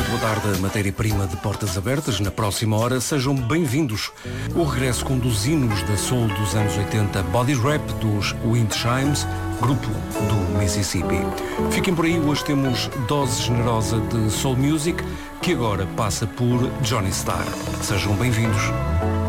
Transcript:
Muito boa tarde, a matéria-prima de Portas Abertas. Na próxima hora, sejam bem-vindos. O regresso com dos hinos da soul dos anos 80, Body Rap dos Wind Chimes, grupo do Mississippi. Fiquem por aí, hoje temos dose generosa de soul music, que agora passa por Johnny Starr. Sejam bem-vindos.